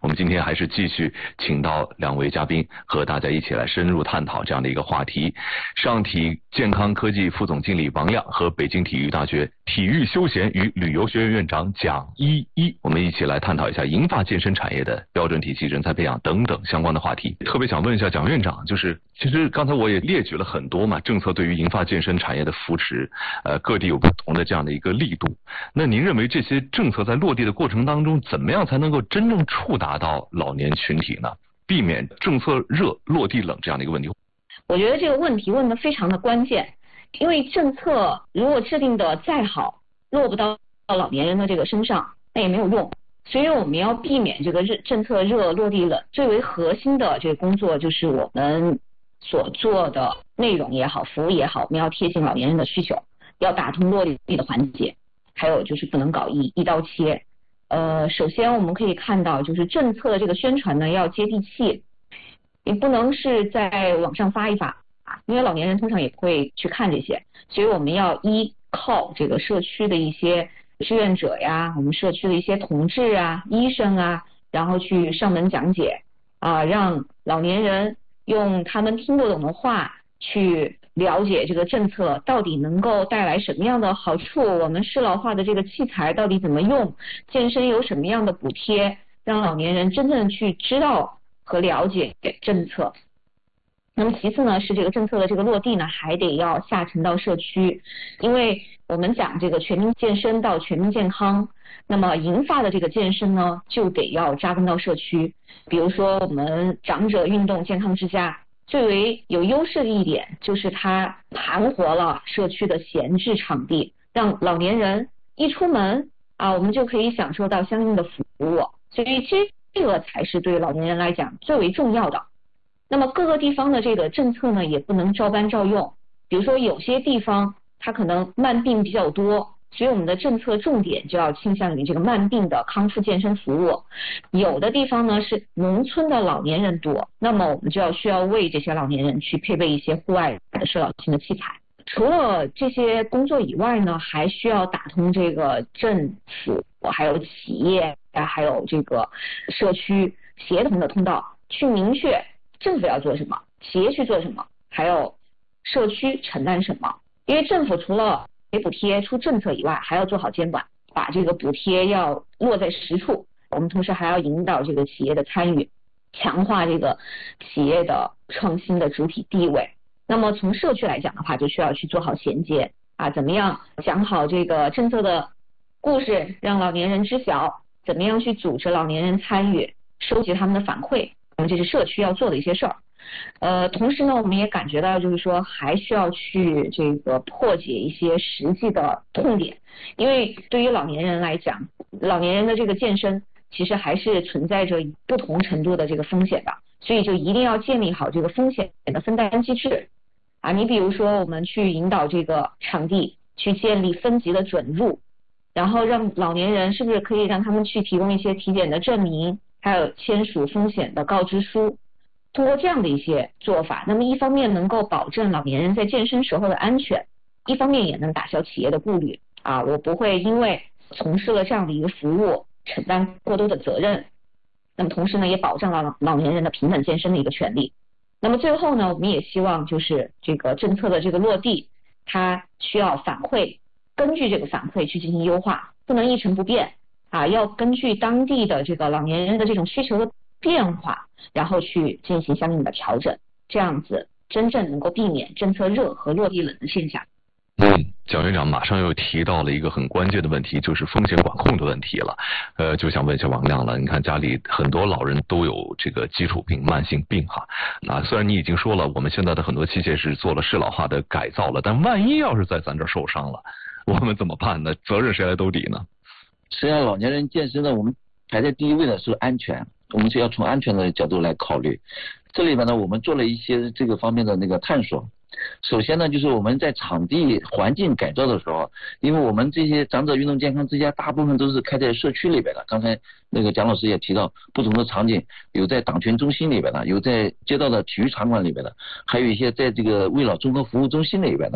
们今天还是继续请到2位嘉宾，和大家一起来深入探讨这样的一个话题。上体健康科技副总经理王亮和北京体育大学体育休闲与旅游学院院长蒋依依，我们一起来探讨一下银发健身产业的标准体系、人才培养等等相关的话题。特别想问一下蒋院长，就是其实刚才我也列举了很多嘛，政策对于银发健身产业的扶持，各地有不同的这样的一个力度。那您认为这些政策在落地的过程当中，怎么样才能够真正触达到老年群体呢？避免政策热落地冷这样的一个问题。 我觉得这个问题问得非常的关键，因为政策如果制定的再好，落不到老年人的这个身上，那也没有用。所以我们要避免这个政策热落地冷，最为核心的这个工作就是我们所做的内容也好，服务也好，我们要贴近老年人的需求，要打通落地的环节，还有就是不能搞一刀切。首先我们可以看到，就是政策的这个宣传呢要接地气，你不能是在网上发一发啊，因为老年人通常也不会去看这些，所以我们要依靠这个社区的一些志愿者呀，我们社区的一些同志啊、医生啊，然后去上门讲解啊，让老年人用他们听得懂的话去了解这个政策到底能够带来什么样的好处，我们适老化的这个器材到底怎么用，健身有什么样的补贴，让老年人真正去知道和了解政策。那么其次呢，是这个政策的这个落地呢，还得要下沉到社区，因为我们讲这个全民健身到全民健康，那么银发的这个健身呢，就得要扎根到社区。比如说我们长者运动健康之家，最为有优势的一点就是它盘活了社区的闲置场地，让老年人一出门啊，我们就可以享受到相应的服务，所以这个才是对老年人来讲最为重要的。那么各个地方的这个政策呢，也不能照搬照用。比如说有些地方它可能慢病比较多，所以我们的政策重点就要倾向于这个慢病的康复健身服务。有的地方呢是农村的老年人多，那么我们就需要为这些老年人去配备一些户外的社保性的器材。除了这些工作以外呢，还需要打通这个政府还有企业还有这个社区协同的通道，去明确政府要做什么，企业去做什么，还有社区承担什么。因为政府除了给补贴出政策以外，还要做好监管，把这个补贴要落在实处。我们同时还要引导这个企业的参与，强化这个企业的创新的主体地位。那么从社区来讲的话，就需要去做好衔接啊，怎么样讲好这个政策的故事，让老年人知晓，怎么样去组织老年人参与，收集他们的反馈，那么这是社区要做的一些事儿。同时呢，我们也感觉到就是说还需要去这个破解一些实际的痛点，因为对于老年人来讲，老年人的这个健身其实还是存在着不同程度的这个风险的，所以就一定要建立好这个风险的分担机制啊。你比如说我们去引导这个场地去建立分级的准入，然后让老年人是不是可以让他们去提供一些体检的证明，还有签署风险的告知书。通过这样的一些做法，那么一方面能够保证老年人在健身时候的安全，一方面也能打消企业的顾虑啊，我不会因为从事了这样的一个服务承担过多的责任。那么同时呢，也保障了老年人的平等健身的一个权利。那么最后呢，我们也希望就是这个政策的这个落地，它需要反馈，根据这个反馈去进行优化，不能一成不变啊，要根据当地的这个老年人的这种需求的变化，然后去进行相应的调整，这样子真正能够避免政策热和落地冷的现象。 蒋院长马上又提到了一个很关键的问题，就是风险管控的问题了。就想问一下王亮了，你看家里很多老人都有这个基础病、慢性病哈。那虽然你已经说了，我们现在的很多器械是做了适老化的改造了，但万一要是在咱这儿受伤了，我们怎么办呢？责任谁来兜底呢？ 实际上，老年人健身呢，我们排在第一位的是安全，我们是要从安全的角度来考虑。这里边呢，我们做了一些这个方面的那个探索。首先呢，就是我们在场地环境改造的时候，因为我们这些长者运动健康之家大部分都是开在社区里边的，刚才那个蒋老师也提到不同的场景，有在党权中心里边的，有在街道的体育场馆里边的，还有一些在这个慰老综合服务中心里边的。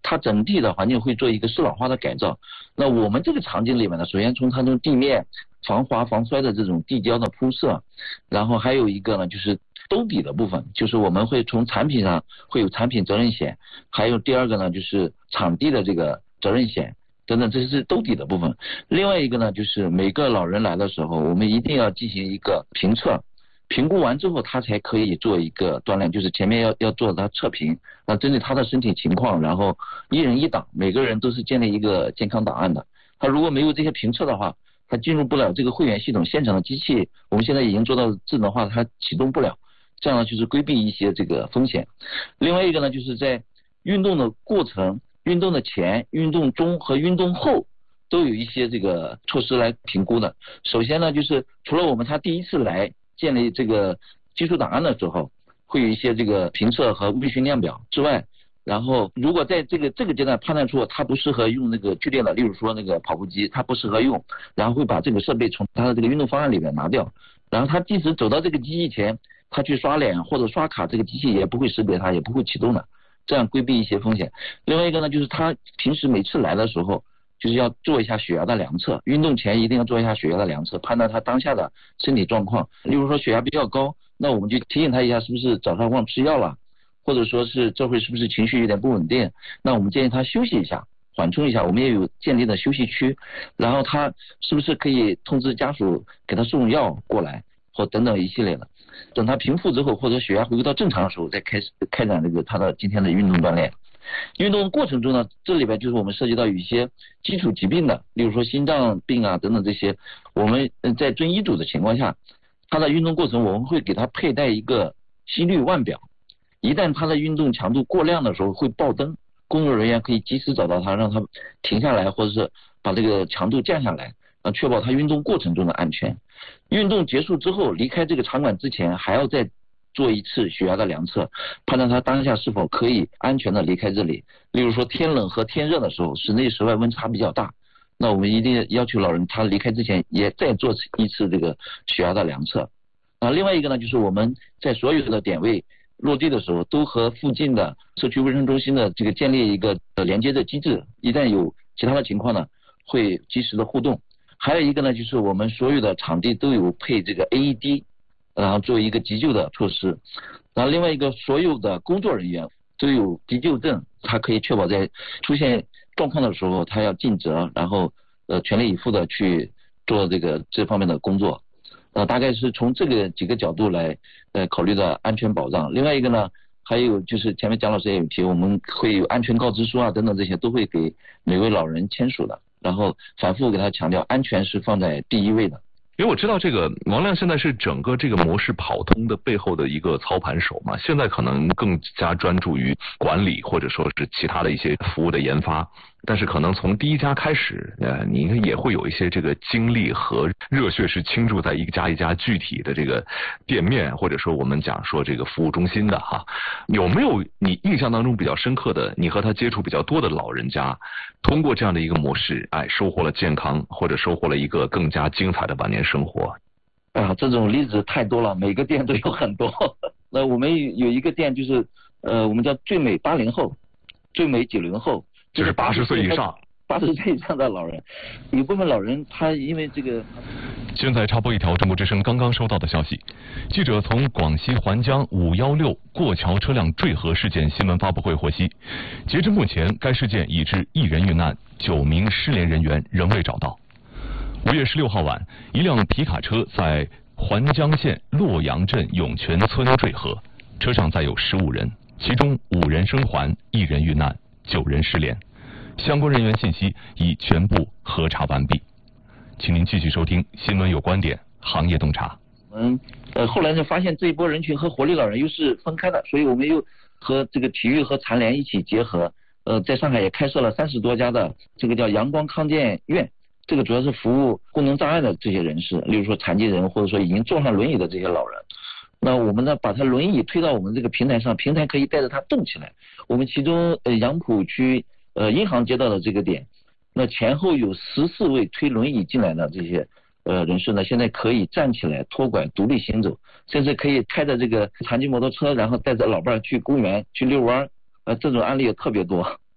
它整体的环境会做一个适老化的改造。那我们这个场景里面呢，首先从地面防滑防摔的这种地胶的铺设，然后还有一个呢就是兜底的部分，就是我们会从产品上会有产品责任险，还有第二个呢就是场地的这个责任险等等，这是兜底的部分。另外一个呢就是每个老人来的时候，我们一定要进行一个评测，评估完之后他才可以做一个锻炼，就是前面要做他测评，那针对他的身体情况，然后一人一档，每个人都是建立一个健康档案的。他如果没有这些评测的话，他进入不了这个会员系统，现场的机器我们现在已经做到智能化，它启动不了，这样呢就是规避一些这个风险。另外一个呢就是在运动的过程、运动的前、运动中和运动后都有一些这个措施来评估的。首先呢就是除了他第一次来建立这个技术档案的时候会有一些这个评测和微训练表之外，然后如果在这个阶段判断出他不适合用那个剧烈的，例如说那个跑步机他不适合用，然后会把这个设备从他的这个运动方案里面拿掉，然后他即使走到这个机器前，他去刷脸或者刷卡，这个机器也不会识别他，也不会启动的，这样规避一些风险。另外一个呢就是他平时每次来的时候就是要做一下血压的量测，运动前一定要做一下血压的量测，判断他当下的身体状况。例如说血压比较高，那我们就提醒他一下是不是早上忘吃药了，或者说是这会是不是情绪有点不稳定，那我们建议他休息一下，缓冲一下，我们也有建立的休息区，然后他是不是可以通知家属给他送药过来或等等一系列的，等他平复之后或者血压回归到正常的时候再开始开展这个他的今天的运动锻炼。运动过程中呢，这里边就是我们涉及到有一些基础疾病的，例如说心脏病啊等等这些，我们在遵医嘱的情况下，他的运动过程我们会给他佩戴一个心率腕表，一旦他的运动强度过量的时候会爆灯，工作人员可以及时找到他，让他停下来，或者是把这个强度降下来，确保他运动过程中的安全。运动结束之后离开这个场馆之前还要再做一次血压的量测，判断他当下是否可以安全的离开这里。例如说天冷和天热的时候，室内室外温差比较大，那我们一定要求老人他离开之前也再做一次这个血压的量测。另外一个呢就是我们在所有的点位落地的时候都和附近的社区卫生中心的这个建立一个连接的机制，一旦有其他的情况呢会及时的互动。还有一个呢就是我们所有的场地都有配这个 AED， 然后作为一个急救的措施。然后另外一个所有的工作人员都有急救证，他可以确保在出现状况的时候他要尽责，然后全力以赴的去做这方面的工作。大概是从这个几个角度来考虑的安全保障。另外一个呢还有就是前面蒋老师也有提，我们会有安全告知书啊等等，这些都会给每位老人签署的，然后反复给他强调安全是放在第一位的。 因为我知道这个王亮现在是整个这个模式跑通的背后的一个操盘手嘛，现在可能更加专注于管理或者说是其他的一些服务的研发，但是可能从第一家开始你应该也会有一些这个精力和热血是倾注在一家一家具体的这个店面或者说我们讲说这个服务中心的哈。有没有你印象当中比较深刻的，你和他接触比较多的老人家通过这样的一个模式收获了健康或者收获了一个更加精彩的晚年生活？ 这种例子太多了，每个店都有很多。那我们有一个店就是我们叫最美80后，最美90后， 就是80岁以上 ，80岁以上的老人。有部分老人他因为这个。 现在插播一条中国之声刚刚收到的消息，记者从广西环江516过桥车辆坠河事件新闻发布会获悉，截至目前该事件已致1人遇难，9名失联人员仍未找到。5月16号晚，一辆皮卡车在环江县洛阳镇涌泉村坠河，车上载有15人，其中5人生还，1人遇难，9人失联。相关人员信息已全部核查完毕。请您继续收听新闻有观点，行业洞察。 后来呢发现这一波人群和活力老人又是分开的，所以我们又和这个体育和残联一起结合，在上海也开设了30多家的这个叫阳光康健院，这个主要是服务功能障碍的这些人士，例如说残疾人或者说已经坐上轮椅的这些老人。那我们呢把他轮椅推到我们这个平台上，平台可以带着他动起来。我们其中杨浦区银行街道的这个点，那前后有14位推轮椅进来的这些人士呢，现在可以站起来脱拐独立行走，甚至可以开着这个残疾摩托车，然后带着老伴去公园去遛弯，这种案例也特别多。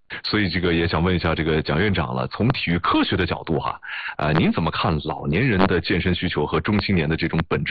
所以这个也想问一下这个蒋院长了，从体育科学的角度哈，您怎么看老年人的健身需求和中青年的这种本质